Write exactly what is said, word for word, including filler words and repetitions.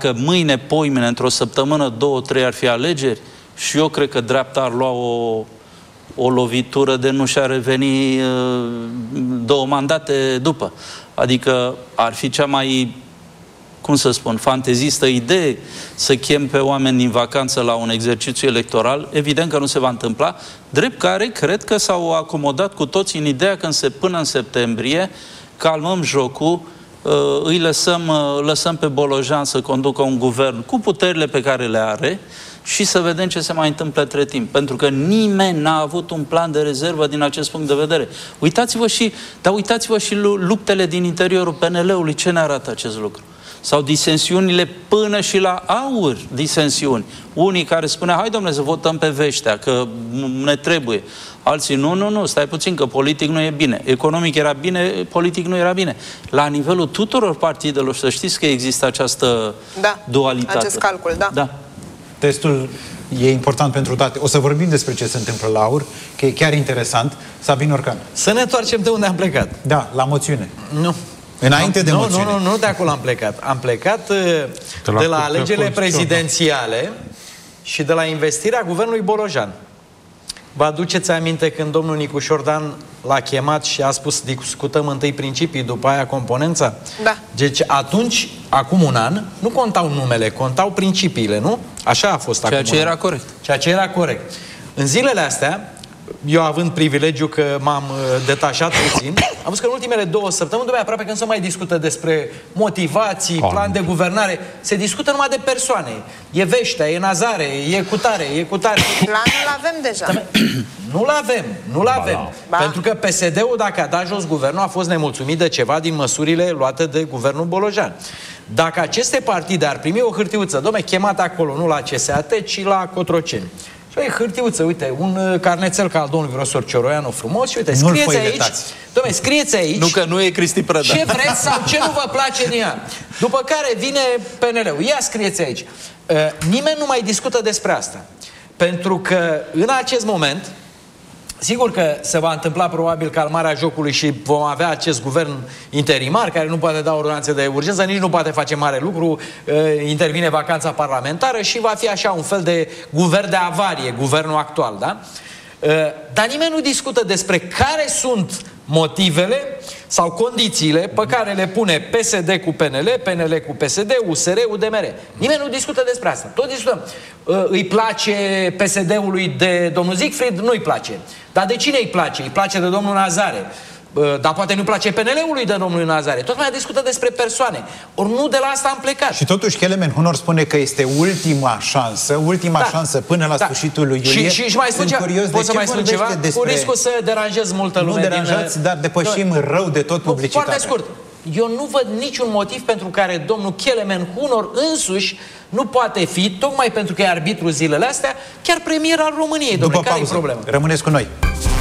dacă mâine, poimine, într-o săptămână, două, trei ar fi alegeri, și eu cred că dreapta ar lua o, o lovitură de nu și-ar reveni uh, două mandate după. Adică ar fi cea mai, cum să spun, fantezistă idee să chem pe oameni din vacanță la un exercițiu electoral. Evident că nu se va întâmpla, drept care cred că s-au acomodat cu toții în ideea că până în septembrie calmăm jocul, îi lăsăm, lăsăm pe Bolojan să conducă un guvern cu puterile pe care le are și să vedem ce se mai întâmplă între timp. Pentru că nimeni n-a avut un plan de rezervă din acest punct de vedere. Uitați-vă și, dar uitați-vă și luptele din interiorul P N L-ului. Ce ne arată acest lucru? Sau disensiunile până și la aur, disensiuni. Unii care spuneau, hai domnule să votăm pe Veștea, că ne trebuie. Alții, nu, nu, nu, stai puțin, că politic nu e bine. Economic era bine, politic nu era bine. La nivelul tuturor partidelor, să știți că există această da, dualitate. Acest calcul, da. Da. Testul e important pentru toate. O să vorbim despre ce se întâmplă la aur, că e chiar interesant. Sabin Orcan. Să ne întoarcem de unde am plecat. Da, la moțiune. Nu. Înainte de nu, moțiune. Nu, nu, nu, de acolo am plecat. Am plecat de la, de la alegerile prezidențiale și de la investirea guvernului Bolojan. Vă aduceți aminte când domnul Nicu Șordan l-a chemat și a spus discutăm întâi principii, după aia componența? Da. Deci atunci, acum un an, nu contau numele, contau principiile, nu? Așa a fost Ceea acum ce era corect. Ceea ce era corect. În zilele astea, eu având privilegiu că m-am detașat puțin, am văzut că în ultimele două săptămâni, după aproape că nu se mai discută despre motivații, oh. plan de guvernare, se discută numai de persoane. E Veștea, e Nazare, e cutare, e cutare. Planul avem deja. Nu-l avem, nu-l avem. Ba. Pentru că P S D-ul, dacă a dat jos guvernul, a fost nemulțumit de ceva din măsurile luate de guvernul Bolojan. Dacă aceste partide ar primi o hârtiuță, dom'le, chemat acolo, nu la C S A T, ci la Cotroceni. Și e hârtiuță, uite, un carnețel ca al domnului Virosor Cioroianu frumos și uite, scrieți aici, dom'le, scrieți aici. Nu că nu e Cristi Prăda. Ce vreți sau ce nu vă place din ea. După care vine P N L-ul. Ia scrieți aici. Uh, nimeni nu mai discută despre asta. Pentru că în acest moment, sigur că se va întâmpla probabil calmarea jocului și vom avea acest guvern interimar care nu poate da ordonanțe de urgență, nici nu poate face mare lucru, intervine vacanța parlamentară și va fi așa un fel de guvern de avarie, guvernul actual, da? Dar nimeni nu discută despre care sunt motivele sau condițiile pe care le pune P S D cu P N L, P N L cu P S D, U S R, U D M R. Nimeni nu discută despre asta. Tot discutăm. Îi place P S D-ului de domnul Siegfried? Nu-i place. Dar de cine îi place? Îi place de domnul Nazare. Dar poate nu place P N L-ului de domnul Nazare. Tot mai discută despre persoane. Ori nu de la asta am plecat. Și totuși Kelemen Hunor spune că este ultima șansă, ultima da. șansă până la da. sfârșitul lui iulie. Și, și, și mai spun ceva, pot să mai spun ceva? Despre... Cu riscul să deranjez multă lume. Nu deranjați, din... dar depășim da. rău de tot publicitatea. Foarte scurt. Eu nu văd niciun motiv pentru care domnul Kelemen Hunor însuși nu poate fi, tocmai pentru că e arbitru zilele astea, chiar premier al României. Domnule, care e problema? Rămâneți cu noi.